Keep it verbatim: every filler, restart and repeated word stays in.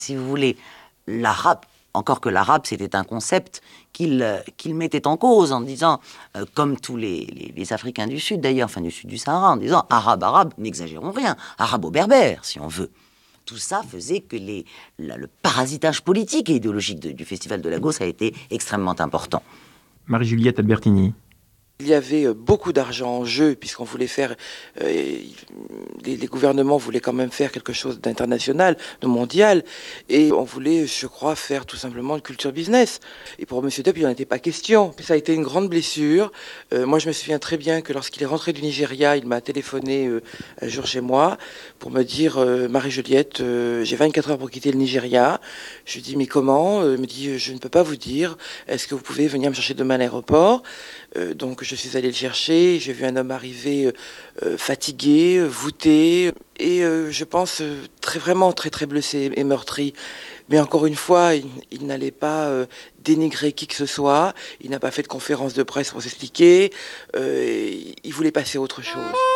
Si vous voulez, l'arabe, encore que l'arabe, c'était un concept qu'il euh, qu'il mettait en cause en disant, euh, comme tous les, les, les Africains du Sud d'ailleurs, enfin du Sud du Sahara, en disant arabe, arabe, n'exagérons rien, arabo-berbère, si on veut. Tout ça faisait que les, la, le parasitage politique et idéologique de, du Festival de Lagos a été extrêmement important. Marie-Juliette Albertini. Il y avait beaucoup d'argent en jeu, puisqu'on voulait faire, euh, les, les gouvernements voulaient quand même faire quelque chose d'international, de mondial, et on voulait, je crois, faire tout simplement une culture business. Et pour Monsieur Depp, il n'en était pas question. Ça a été une grande blessure. Euh, moi, je me souviens très bien que lorsqu'il est rentré du Nigeria, il m'a téléphoné euh, un jour chez moi pour me dire euh, Marie-Juliette, euh, j'ai vingt-quatre heures pour quitter le Nigeria. Je lui dis mais comment? Il me dit je ne peux pas vous dire. Est-ce que vous pouvez venir me chercher demain à l'aéroport? Euh, donc je suis allé le chercher, j'ai vu un homme arriver euh, fatigué, voûté, et euh, je pense euh, très vraiment très très blessé et meurtri. Mais encore une fois, il, il n'allait pas euh, dénigrer qui que ce soit, il n'a pas fait de conférence de presse pour s'expliquer, euh, il voulait passer à autre chose.